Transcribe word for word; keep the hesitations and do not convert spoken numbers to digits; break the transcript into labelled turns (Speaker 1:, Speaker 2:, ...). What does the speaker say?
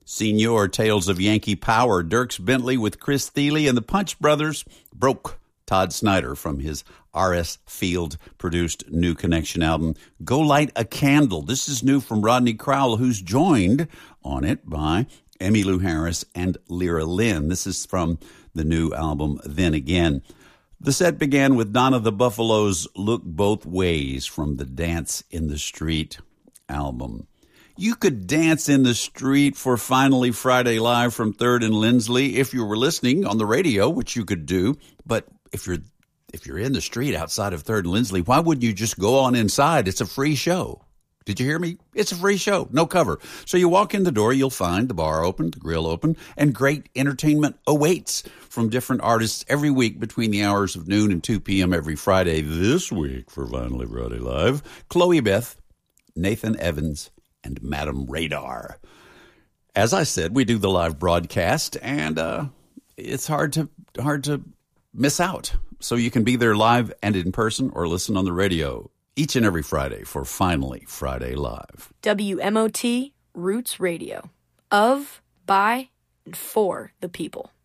Speaker 1: Senior, Tales of Yankee Power. Dierks Bentley with Chris Thile, and the Punch Brothers broke Todd Snyder from his R S Field-produced New Connection album, Go Light a Candle. This is new from Rodney Crowell, who's joined on it by Emmylou Harris and Lyra Lynn. This is from the new album, Then Again. The set began with Donna the Buffalo's Look Both Ways from the Dance in the Street album. You could dance in the street for Finally Friday Live from Third and Lindsley if you were listening on the radio, which you could do. But if you're if you're in the street outside of Third and Lindsley, why wouldn't you just go on inside? It's a free show. Did you hear me? It's a free show, no cover. So you walk in the door, you'll find the bar open, the grill open, and great entertainment awaits from different artists every week between the hours of noon and two p.m. every Friday. This week for Finally Friday Live, Chloe Beth, Nathan Evans, and Madam Radar. As I said, we do the live broadcast, and uh, it's hard to hard to miss out. So you can be there live and in person or listen on the radio each and every Friday for Finally Friday Live.
Speaker 2: W M O T Roots Radio. Of, by, and for the people.